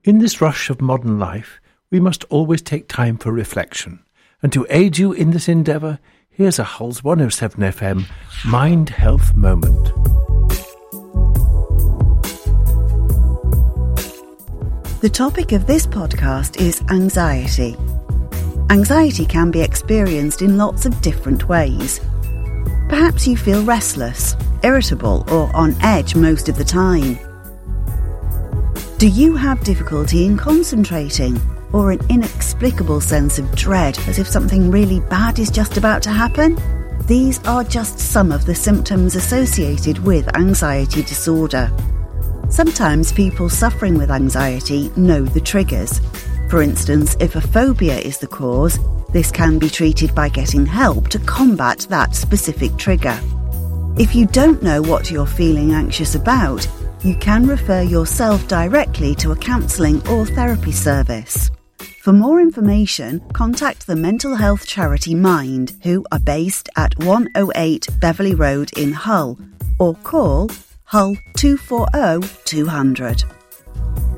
In this rush of modern life, we must always take time for reflection. And to aid you in this endeavour, here's a Hull's 107 FM Mind Health Moment. The topic of this podcast is anxiety. Anxiety can be experienced in lots of different ways. Perhaps you feel restless, irritable, or on edge most of the time. Do you have difficulty in concentrating, or an inexplicable sense of dread as if something really bad is just about to happen? These are just some of the symptoms associated with anxiety disorder. Sometimes people suffering with anxiety know the triggers. For instance, if a phobia is the cause, this can be treated by getting help to combat that specific trigger. If you don't know what you're feeling anxious about, you can refer yourself directly to a counselling or therapy service. For more information, contact the mental health charity Mind, who are based at 108 Beverley Road in Hull, or call Hull 240 200.